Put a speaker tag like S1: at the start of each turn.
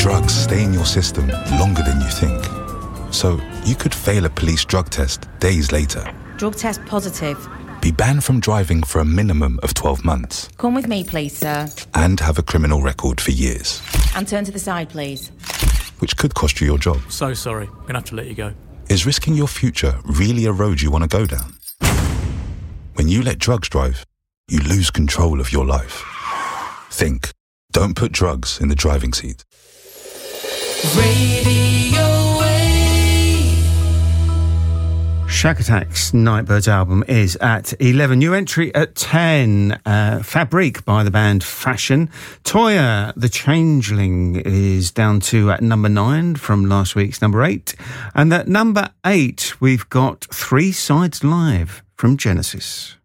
S1: Drugs stay in your system longer than you think. So you could fail a police drug test days later.
S2: Drug test positive.
S1: Be banned from driving for a minimum of 12 months.
S2: Come with me, please, sir.
S1: And have a criminal record for years.
S2: And turn to the side, please.
S1: Which could cost you your job.
S3: So sorry, I'm gonna have to let you go.
S1: Is risking your future really a road you want to go down? When you let drugs drive, you lose control of your life. Think. Don't put drugs in the driving seat.
S4: Radio Wave.
S5: Shack Attack's Nightbirds album is at 11. New entry at 10. Fabrique by the band Fashion. Toya, The Changeling, is down to at number 9 from last week's number 8. And at number 8, we've got 3 Sides Live from Genesis.